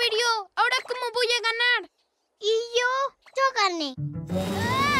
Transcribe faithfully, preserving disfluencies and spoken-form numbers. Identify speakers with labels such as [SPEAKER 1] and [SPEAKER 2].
[SPEAKER 1] averió. ¿Ahora cómo voy a ganar?
[SPEAKER 2] ¿Y yo? Yo gané.